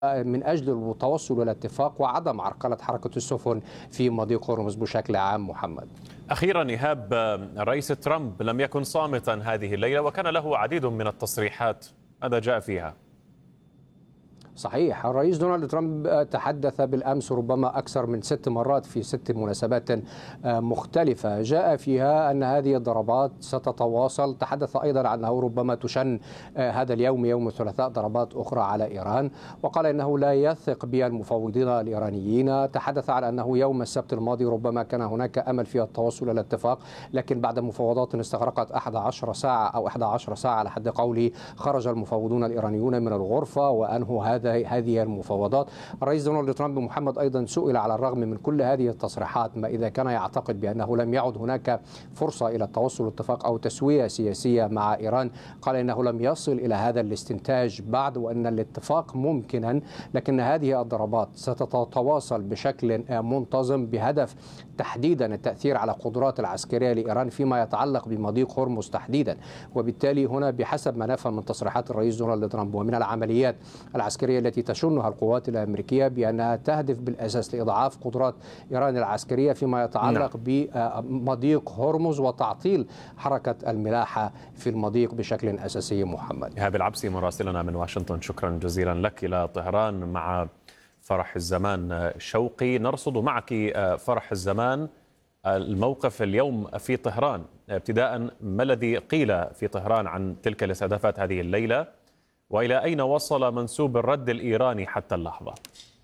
من أجل التوصل إلى اتفاق وعدم عرقلة حركة السفن في مضيق هرمز بشكل عام. محمد. أخيرا إيهاب، الرئيس ترامب لم يكن صامتا هذه الليلة وكان له عديد من التصريحات، ماذا جاء فيها؟ صحيح، الرئيس دونالد ترامب تحدث بالأمس ربما أكثر من 6 مرات في 6 مناسبات مختلفة جاء فيها أن هذه الضربات ستتواصل. تحدث أيضا عن أنه ربما تشن هذا اليوم يوم الثلاثاء ضربات أخرى على إيران، وقال أنه لا يثق بالمفاوضين الإيرانيين. تحدث عن أنه يوم السبت الماضي ربما كان هناك أمل في التوصل إلى اتفاق، لكن بعد مفاوضات استغرقت 11 ساعة أو 11 ساعة على حد قوله خرج المفاوضون الإيرانيون من الغرفة وأنهوا هذه المفاوضات. الرئيس دونالد ترامب محمد أيضا سئل على الرغم من كل هذه التصريحات ما إذا كان يعتقد بأنه لم يعد هناك فرصة إلى التوصل لاتفاق أو تسوية سياسية مع إيران. قال إنه لم يصل إلى هذا الاستنتاج بعد، وأن الاتفاق ممكنا، لكن هذه الضربات ستتواصل بشكل منتظم بهدف تحديدا التأثير على القدرات العسكرية لإيران فيما يتعلق بمضيق هرمز تحديدا. وبالتالي هنا بحسب ما نفهم من تصريحات الرئيس دونالد ترامب ومن العمليات العسكرية التي تشنها القوات الأمريكية بأنها تهدف بالأساس لإضعاف قدرات إيران العسكرية فيما يتعلق بمضيق هرمز وتعطيل حركة الملاحة في المضيق بشكل أساسي. محمد. إيهاب العبسي مراسلنا من واشنطن، شكرا جزيلا لك. إلى طهران مع فرح الزمان شوقي، نرصد معك فرح الزمان الموقف اليوم في طهران. ابتداء، ما الذي قيل في طهران عن تلك الاستهدافات هذه الليلة، وإلى أين وصل منسوب الرد الإيراني حتى اللحظة؟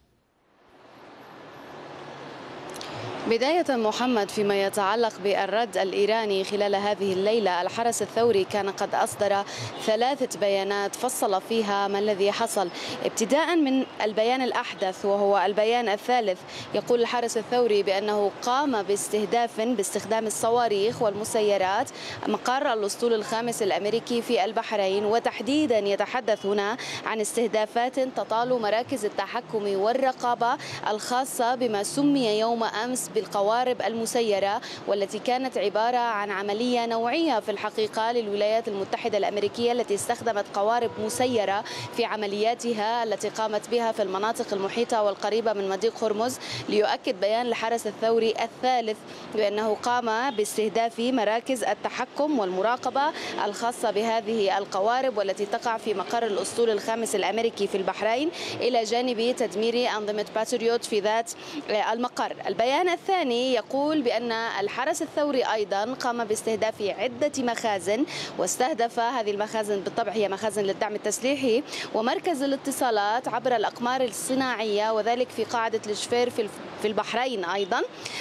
بداية محمد، فيما يتعلق بالرد الإيراني خلال هذه الليلة، الحرس الثوري كان قد أصدر 3 بيانات فصل فيها ما الذي حصل. ابتداء من البيان الأحدث وهو البيان الثالث، يقول الحرس الثوري بأنه قام باستخدام الصواريخ والمسيرات مقر الأسطول الخامس الأمريكي في البحرين، وتحديدا يتحدث هنا عن استهدافات تطال مراكز التحكم والرقابة الخاصة بما سمي يوم أمس بالقوارب المسيرة، والتي كانت عبارة عن عملية نوعية في الحقيقة للولايات المتحدة الأمريكية التي استخدمت قوارب مسيرة في عملياتها التي قامت بها في المناطق المحيطة والقريبة من مضيق هرمز. ليؤكد بيان الحرس الثوري الثالث بأنه قام باستهداف مراكز التحكم والمراقبة الخاصة بهذه القوارب والتي تقع في مقر الأسطول الخامس الأمريكي في البحرين، إلى جانب تدمير أنظمة باتريوت في ذات المقر. البيان الثاني يقول بأن الحرس الثوري أيضا قام باستهداف عدة مخازن، واستهدف هذه المخازن بالطبع هي مخازن للدعم التسليحي ومركز الاتصالات عبر الأقمار الصناعية، وذلك في قاعدة الجفير في البحرين أيضا،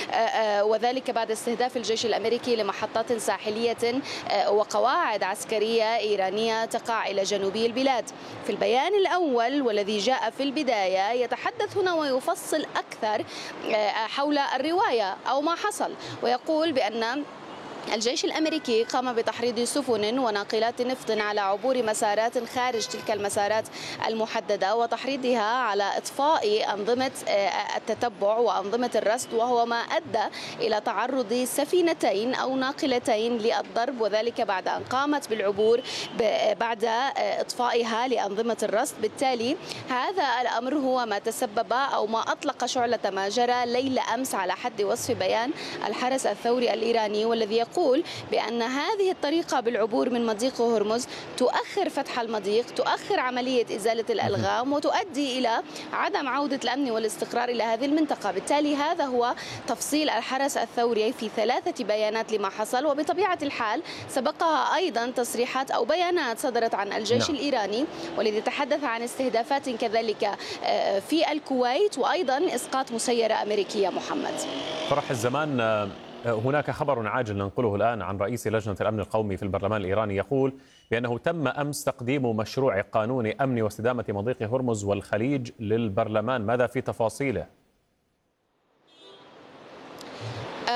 وذلك بعد استهداف الجيش الأمريكي لمحطات ساحلية وقواعد عسكرية إيرانية تقع إلى جنوبي البلاد. في البيان الأول والذي جاء في البداية يتحدث هنا ويفصل أكثر حول الرواية أو ما حصل، ويقول بأن الجيش الأمريكي قام بتحريض سفن وناقلات نفط على عبور مسارات خارج تلك المسارات المحددة، وتحريضها على إطفاء أنظمة التتبع وأنظمة الرصد، وهو ما أدى إلى تعرض سفينتين أو ناقلتين للضرب، وذلك بعد أن قامت بالعبور بعد إطفائها لأنظمة الرصد. بالتالي هذا الأمر هو ما تسبب أو ما أطلق شعلة ما جرى ليلة أمس على حد وصف بيان الحرس الثوري الإيراني، والذي يقول بأن هذه الطريقة بالعبور من مضيق هرمز تؤخر فتح المضيق، تؤخر عملية إزالة الألغام، وتؤدي إلى عدم عودة الأمن والاستقرار إلى هذه المنطقة. بالتالي هذا هو تفصيل الحرس الثوري في 3 بيانات لما حصل، وبطبيعة الحال سبقها أيضا تصريحات أو بيانات صدرت عن الجيش الإيراني، والذي تحدث عن استهدافات كذلك في الكويت، وأيضا إسقاط مسيرة أمريكية. محمد. فرح الزمان، هناك خبر عاجل ننقله الآن عن رئيس لجنة الأمن القومي في البرلمان الإيراني، يقول بأنه تم أمس تقديم مشروع قانون أمن واستدامة مضيق هرمز والخليج للبرلمان، ماذا في تفاصيله؟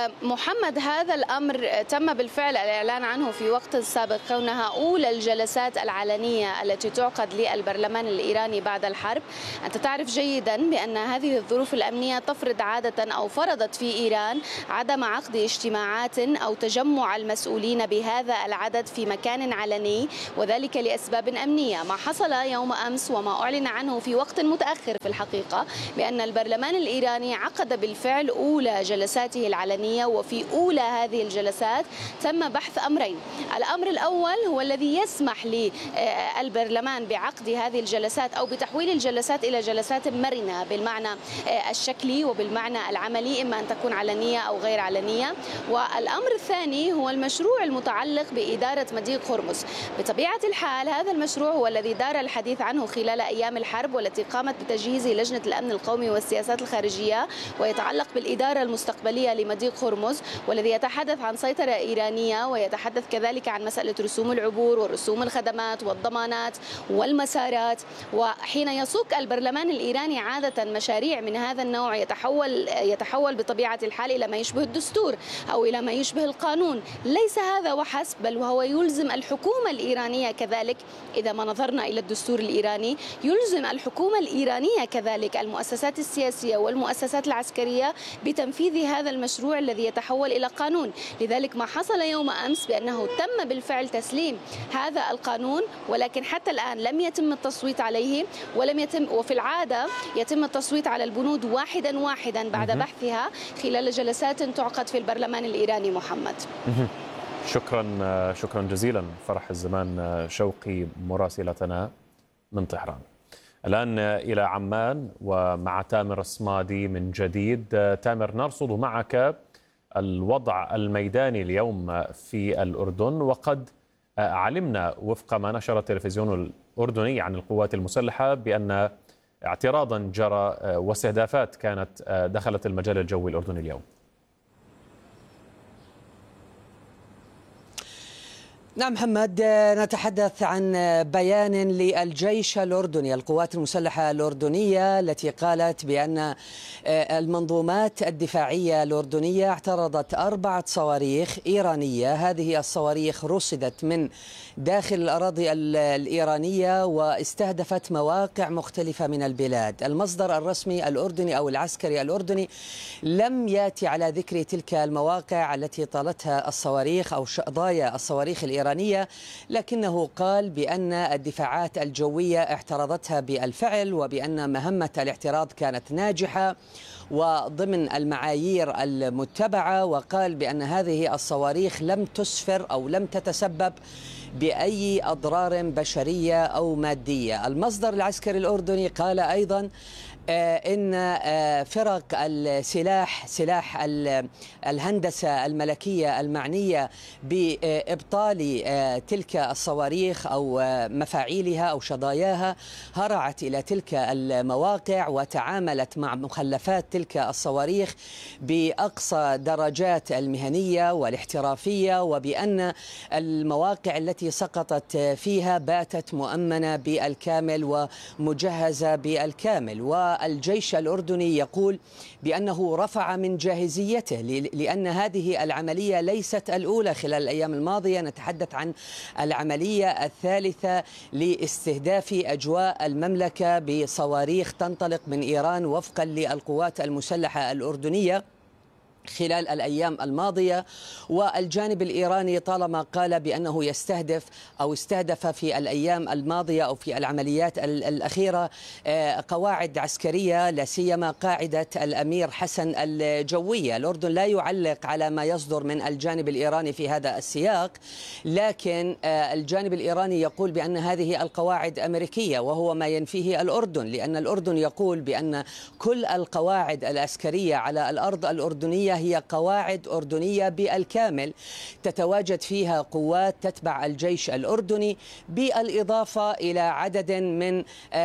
محمد، هذا الأمر تم بالفعل الإعلان عنه في وقت سابق، كونها أولى الجلسات العلنية التي تعقد للبرلمان الإيراني بعد الحرب. أنت تعرف جيدا بأن هذه الظروف الأمنية تفرض عادة أو فرضت في إيران عدم عقد اجتماعات أو تجمع المسؤولين بهذا العدد في مكان علني، وذلك لأسباب أمنية. ما حصل يوم أمس وما أعلن عنه في وقت متأخر في الحقيقة بأن البرلمان الإيراني عقد بالفعل أولى جلساته العلنية، وفي أولى هذه الجلسات تم بحث أمرين. الأمر الأول هو الذي يسمح للبرلمان بعقد هذه الجلسات أو بتحويل الجلسات إلى جلسات مرنة بالمعنى الشكلي وبالمعنى العملي، إما أن تكون علنية أو غير علنية. والأمر الثاني هو المشروع المتعلق بإدارة مضيق هرمز. بطبيعة الحال هذا المشروع هو الذي دار الحديث عنه خلال أيام الحرب، والتي قامت بتجهيز لجنة الأمن القومي والسياسات الخارجية، ويتعلق بالإدارة المستقبلية لمضيق هرمز، والذي يتحدث عن سيطرة إيرانية، ويتحدث كذلك عن مسألة رسوم العبور ورسوم الخدمات والضمانات والمسارات. وحين يسوق البرلمان الإيراني عادة مشاريع من هذا النوع يتحول بطبيعة الحال إلى ما يشبه الدستور أو إلى ما يشبه القانون. ليس هذا وحسب، بل وهو يلزم الحكومة الإيرانية كذلك. إذا ما نظرنا إلى الدستور الإيراني يلزم الحكومة الإيرانية كذلك المؤسسات السياسية والمؤسسات العسكرية بتنفيذ هذا المشروع الذي يتحول إلى قانون. لذلك ما حصل يوم أمس بأنه تم بالفعل تسليم هذا القانون، ولكن حتى الآن لم يتم التصويت عليه وفي العادة يتم التصويت على البنود واحدا واحدا بعد بحثها خلال جلسات تعقد في البرلمان الإيراني. محمد، شكرا جزيلا فرح الزمان شوقي مراسلتنا من طهران. الآن إلى عمان ومع تامر الصمادي من جديد. تامر، نرصد معك الوضع الميداني اليوم في الأردن، وقد علمنا وفق ما نشر التلفزيون الأردني عن القوات المسلحة بأن اعتراضا جرى واستهدافات كانت دخلت المجال الجوي الأردني اليوم. نعم محمد، نتحدث عن بيان للجيش الأردني، القوات المسلحة الأردنية، التي قالت بأن المنظومات الدفاعية الأردنية اعترضت 4 صواريخ إيرانية. هذه الصواريخ رصدت من داخل الأراضي الإيرانية واستهدفت مواقع مختلفة من البلاد. المصدر الرسمي الأردني أو العسكري الأردني لم يأتي على ذكر تلك المواقع التي طالتها الصواريخ أو شظايا الصواريخ الإيرانية، لكنه قال بأن الدفاعات الجوية اعترضتها بالفعل، وبأن مهمة الاعتراض كانت ناجحة وضمن المعايير المتبعة. وقال بأن هذه الصواريخ لم تسفر أو لم تتسبب بأي أضرار بشرية أو مادية. المصدر العسكري الأردني قال أيضا إن فرق السلاح، سلاح الهندسة الملكية المعنية بإبطال تلك الصواريخ أو مفاعيلها أو شظاياها هرعت إلى تلك المواقع وتعاملت مع مخلفات تلك الصواريخ بأقصى درجات المهنية والاحترافية، وبأن المواقع التي سقطت فيها باتت مؤمنة بالكامل ومجهزة بالكامل. والجيش الأردني يقول بأنه رفع من جاهزيته، لأن هذه العملية ليست الأولى خلال الأيام الماضية. نتحدث عن العملية الثالثة لاستهداف أجواء المملكة بصواريخ تنطلق من إيران وفقا للقوات المسلحة الأردنية خلال الأيام الماضية. والجانب الإيراني طالما قال بأنه يستهدف أو استهدف في الأيام الماضية أو في العمليات الأخيرة قواعد عسكرية، لا سيما قاعدة الأمير حسن الجوية. الأردن لا يعلق على ما يصدر من الجانب الإيراني في هذا السياق، لكن الجانب الإيراني يقول بأن هذه القواعد أمريكية، وهو ما ينفيه الأردن، لأن الأردن يقول بأن كل القواعد العسكرية على الأرض الأردنية هي قواعد أردنية بالكامل، تتواجد فيها قوات تتبع الجيش الأردني، بالإضافة إلى عدد من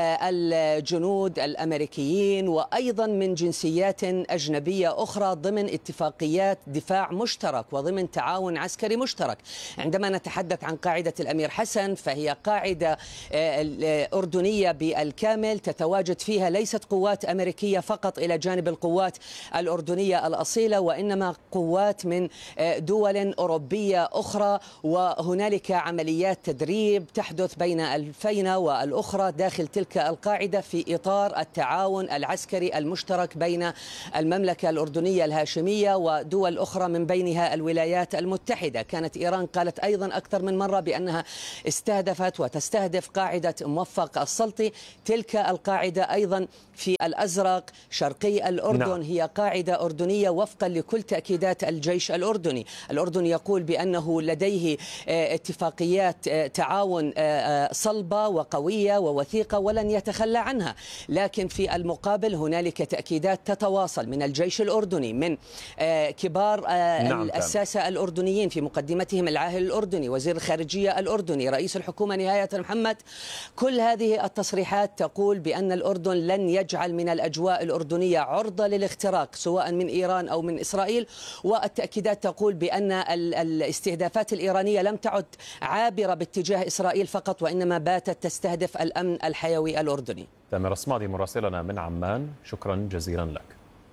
الجنود الأمريكيين وأيضا من جنسيات أجنبية أخرى ضمن اتفاقيات دفاع مشترك وضمن تعاون عسكري مشترك. عندما نتحدث عن قاعدة الأمير حسن فهي قاعدة أردنية بالكامل، تتواجد فيها ليست قوات أمريكية فقط إلى جانب القوات الأردنية الأصيلة، الليلة، وإنما قوات من دول أوروبية أخرى، وهنالك عمليات تدريب تحدث بين الفينة والأخرى داخل تلك القاعدة في إطار التعاون العسكري المشترك بين المملكة الأردنية الهاشمية ودول أخرى من بينها الولايات المتحدة. كانت إيران قالت أيضا أكثر من مرة بأنها استهدفت وتستهدف قاعدة موفق السلطي. تلك القاعدة أيضا في الأزرق شرقي الأردن هي قاعدة أردنية وفقا لكل تأكيدات الجيش الأردني. الأردن يقول بأنه لديه اتفاقيات تعاون صلبة وقوية ووثيقة ولن يتخلى عنها، لكن في المقابل هنالك تأكيدات تتواصل من الجيش الأردني، من كبار الساسة الأردنيين في مقدمتهم العاهل الأردني، وزير الخارجية الأردني، رئيس الحكومة نهاية محمد. كل هذه التصريحات تقول بأن الأردن لن يجعل من الأجواء الأردنية عرضة للاختراق سواء من إيران أو من إسرائيل. والتأكيدات تقول بأن الاستهدافات الإيرانية لم تعد عابرة باتجاه إسرائيل فقط، وإنما باتت تستهدف الأمن الحيوي الأردني. تامر الصمادي مراسلنا من عمان، شكرا جزيلا لك.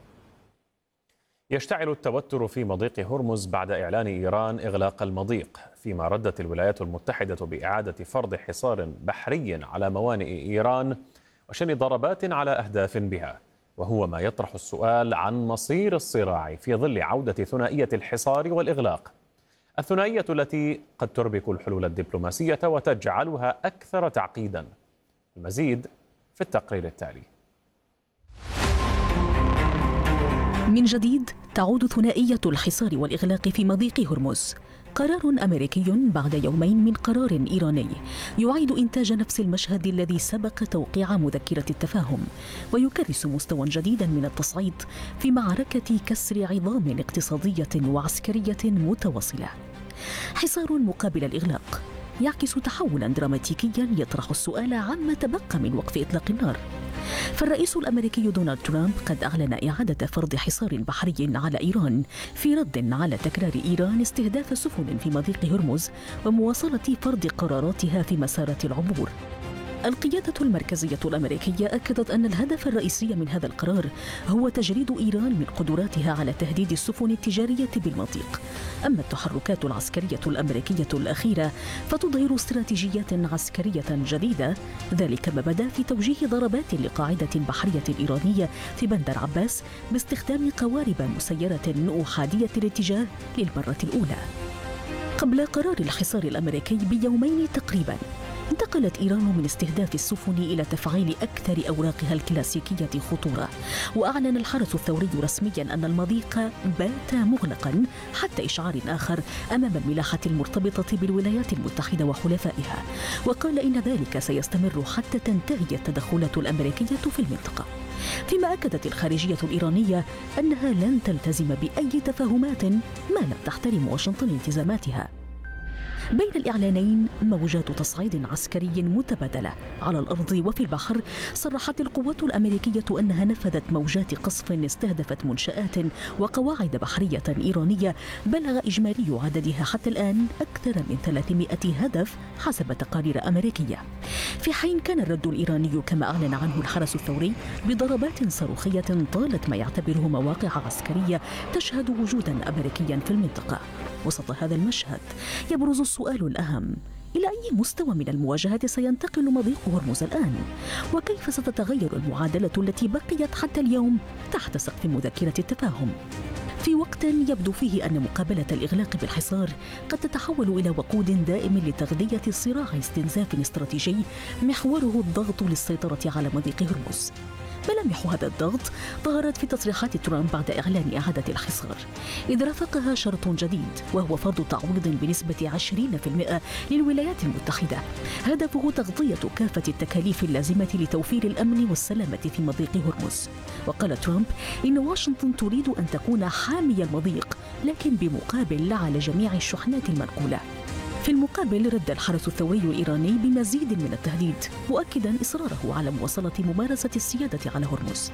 يشتعل التوتر في مضيق هرمز بعد إعلان إيران إغلاق المضيق، فيما ردت الولايات المتحدة بإعادة فرض حصار بحري على موانئ إيران وشن ضربات على أهداف بها، وهو ما يطرح السؤال عن مصير الصراع في ظل عودة ثنائية الحصار والإغلاق، الثنائية التي قد تربك الحلول الدبلوماسية وتجعلها أكثر تعقيدا. المزيد في التقرير التالي. من جديد تعود ثنائية الحصار والإغلاق في مضيق هرمز. قرار أمريكي بعد يومين من قرار إيراني يعيد إنتاج نفس المشهد الذي سبق توقيع مذكرة التفاهم، ويكرس مستوى جديدا من التصعيد في معركة كسر عظام اقتصادية وعسكرية متواصلة. حصار مقابل الإغلاق يعكس تحولا دراماتيكيا يطرح السؤال عما تبقى من وقف إطلاق النار. فالرئيس الأمريكي دونالد ترامب قد أعلن إعادة فرض حصار بحري على إيران في رد على تكرار إيران استهداف سفن في مضيق هرمز ومواصلة فرض قراراتها في مسارات العبور. القيادة المركزية الأمريكية أكدت أن الهدف الرئيسي من هذا القرار هو تجريد إيران من قدراتها على تهديد السفن التجارية بالمضيق. أما التحركات العسكرية الأمريكية الأخيرة فتظهر استراتيجيات عسكرية جديدة، ذلك ما بدا في توجيه ضربات لقاعدة بحرية إيرانية في بندر عباس باستخدام قوارب مسيرة أحادية الاتجاه للمرة الأولى. قبل قرار الحصار الأمريكي بيومين تقريباً، انتقلت إيران من استهداف السفن إلى تفعيل أكثر أوراقها الكلاسيكية خطورة، وأعلن الحرس الثوري رسمياً أن المضيق بات مغلقاً حتى إشعار آخر أمام الملاحة المرتبطة بالولايات المتحدة وحلفائها، وقال إن ذلك سيستمر حتى تنتهي التدخلات الأمريكية في المنطقة. فيما أكدت الخارجية الإيرانية أنها لن تلتزم بأي تفاهمات ما لم تحترم واشنطن التزاماتها. بين الإعلانين موجات تصعيد عسكري متبادلة على الأرض وفي البحر. صرحت القوات الأمريكية أنها نفذت موجات قصف استهدفت منشآت وقواعد بحرية إيرانية بلغ إجمالي عددها حتى الآن أكثر من 300 هدف حسب تقارير أمريكية، في حين كان الرد الإيراني كما أعلن عنه الحرس الثوري بضربات صاروخية طالت ما يعتبره مواقع عسكرية تشهد وجودا أمريكيا في المنطقة. وسط هذا المشهد يبرز السؤال الأهم: إلى أي مستوى من المواجهة سينتقل مضيق هرمز الآن؟ وكيف ستتغير المعادلة التي بقيت حتى اليوم تحت سقف مذكرة التفاهم؟ في وقت يبدو فيه أن مقابلة الإغلاق بالحصار قد تتحول إلى وقود دائم لتغذية صراع استنزاف استراتيجي محوره الضغط للسيطرة على مضيق هرمز. ملامح هذا الضغط ظهرت في تصريحات ترامب بعد إعلان إعادة الحصار، إذ رافقها شرط جديد وهو فرض تعويض بنسبة 20% للولايات المتحدة، هدفه تغطية كافة التكاليف اللازمة لتوفير الأمن والسلامة في مضيق هرمز. وقال ترامب إن واشنطن تريد أن تكون حامي المضيق، لكن بمقابل لا على جميع الشحنات المنقولة. في المقابل رد الحرس الثوري الإيراني بمزيد من التهديد، مؤكدا إصراره على مواصلة ممارسة السيادة على هرمز.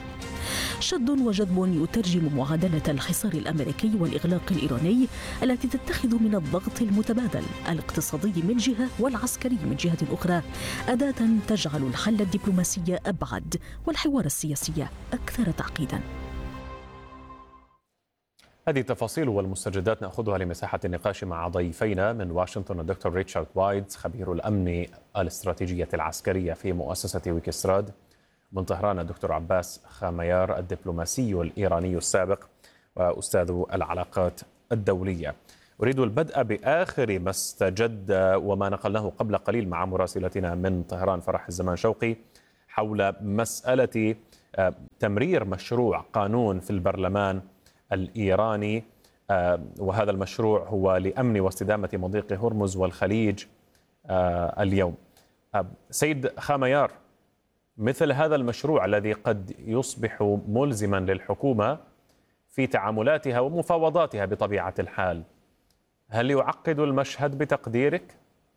شد وجذب يترجم معادلة الحصار الأمريكي والإغلاق الإيراني التي تتخذ من الضغط المتبادل الاقتصادي من جهة والعسكري من جهة أخرى أداة تجعل الحل الدبلوماسي أبعد والحوار السياسي أكثر تعقيدا. هذه التفاصيل والمستجدات نأخذها لمساحة النقاش مع ضيفينا من واشنطن الدكتور ريتشارد وايتز خبير الأمن الاستراتيجية العسكرية في مؤسسة ويكستراد، من طهران الدكتور عباس خاميار الدبلوماسي الإيراني السابق وأستاذ العلاقات الدولية. أريد البدء بآخر ما استجد وما نقلناه قبل قليل مع مراسلتنا من طهران فرح الزمان شوقي حول مسألة تمرير مشروع قانون في البرلمان الإيراني، وهذا المشروع هو لأمن واستدامة مضيق هرمز والخليج اليوم. سيد خاميار، مثل هذا المشروع الذي قد يصبح ملزما للحكومة في تعاملاتها ومفاوضاتها بطبيعة الحال، هل يعقد المشهد بتقديرك؟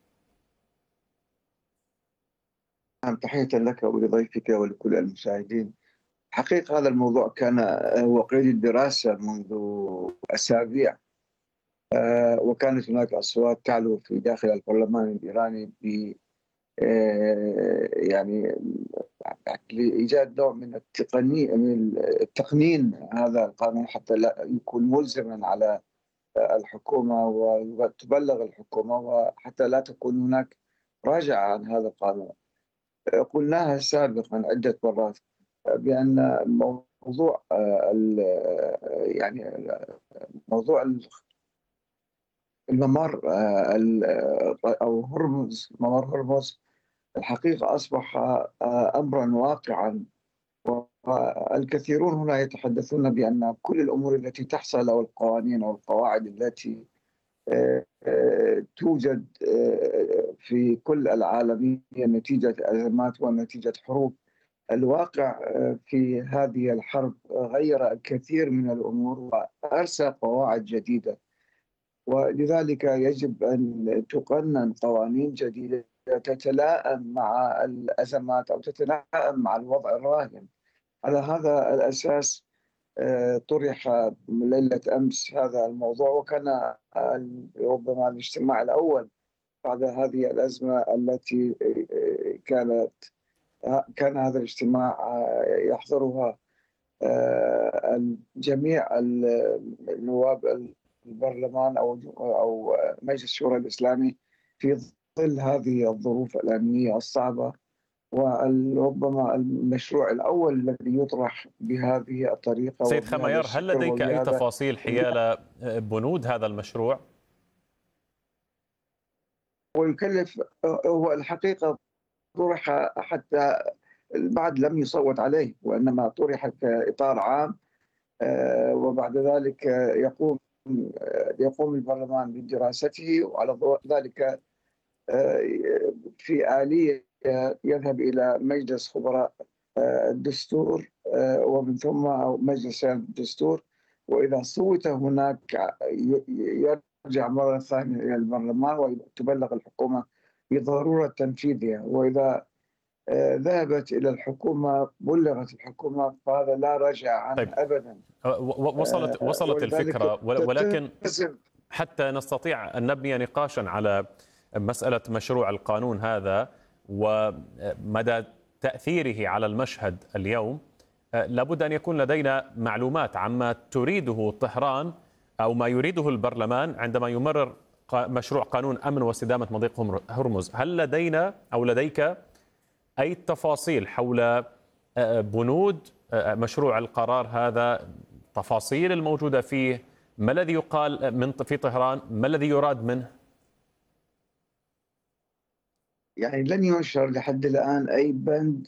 تحية لك ولضيفك ولكل المشاهدين. حقيقة هذا الموضوع كان هو قيد الدراسة منذ أسابيع، وكانت هناك أصوات تعلو في داخل البرلمان الإيراني ب يعني لإيجاد نوع من التقنين هذا القانون حتى لا يكون ملزما على الحكومة وتبلغ الحكومة، وحتى لا تكون هناك راجعة عن هذا القانون. قلناها سابقا عدة مرات بأن موضوع يعني موضوع الممر أو هرمز، ممر هرمز الحقيقة أصبح أمرا واقعا، والكثيرون هنا يتحدثون بأن كل الأمور التي تحصل أو القوانين أو القواعد التي توجد في كل العالم هي نتيجة أزمات ونتيجة حروب. الواقع في هذه الحرب غير الكثير من الأمور وأرسى قواعد جديدة، ولذلك يجب أن تقنن قوانين جديدة تتلائم مع الأزمات أو تتلائم مع الوضع الراهن. على هذا الأساس طرح ليلة أمس هذا الموضوع، وكان ربما الاجتماع الأول بعد هذه الأزمة التي كان هذا الاجتماع يحضرها جميع النواب البرلمان أو مجلس الشورى الإسلامي في ظل هذه الظروف الأمنية الصعبة، وربما المشروع الأول الذي يطرح بهذه الطريقة. سيد خاميار، هل لديك أي تفاصيل حيال بنود هذا المشروع؟ ويكلف، هو الحقيقة طرح حتى بعد لم يصوت عليه، وإنما طرح كإطار عام، وبعد ذلك يقوم البرلمان بدراسته، وعلى ضوء ذلك في آلية يذهب إلى مجلس خبراء الدستور ومن ثم مجلس الدستور، وإذا صوت هناك يرجع مرة ثانية إلى البرلمان وتبلغ الحكومة بضرورة تنفيذها، وإذا ذهبت إلى الحكومة بلغت الحكومة، فهذا لا رجع عنه أبدا. وصلت الفكرة، ولكن حتى نستطيع أن نبني نقاشا على مسألة مشروع القانون هذا ومدى تأثيره على المشهد اليوم، لابد أن يكون لدينا معلومات عما تريده طهران أو ما يريده البرلمان عندما يمرر مشروع قانون أمن واستدامة مضيق هرمز. هل لدينا أو لديك أي تفاصيل حول بنود مشروع القرار هذا، تفاصيل الموجودة فيه، ما الذي يقال في طهران، ما الذي يراد منه؟ يعني لن ينشر لحد الآن أي بند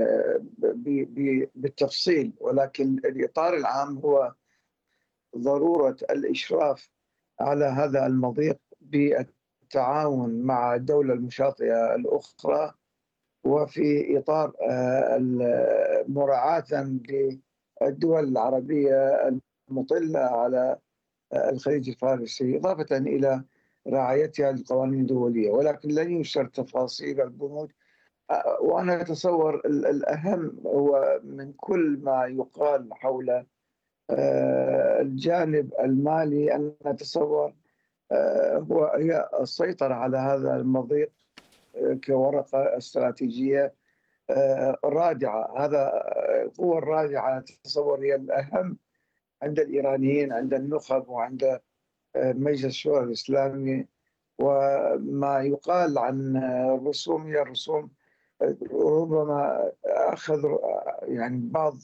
بالتفصيل، ولكن الإطار العام هو ضرورة الإشراف على هذا المضيق بالتعاون مع الدولة المشاطئة الأخرى، وفي إطار مراعاة للدول العربية المطلة على الخليج الفارسي، إضافة إلى رعايتها للقوانين الدولية، ولكن لن ينشر تفاصيل البنود. وأنا أتصور الأهم هو من كل ما يقال حول الجانب المالي أن نتصور هي السيطرة على هذا المضيق كورقة استراتيجية رادعة. هذا القوة الرادعة تتصور هي الأهم عند الإيرانيين، عند النخب وعند مجلس الشورى الإسلامي. وما يقال عن الرسوم هي الرسوم ربما أخذ يعني بعض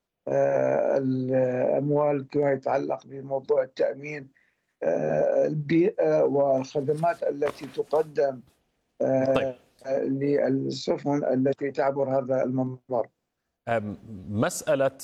الأموال فيما يتعلق بموضوع التأمين، البيئة والخدمات التي تقدم طيب. للسفن التي تعبر هذا الممر. مسألة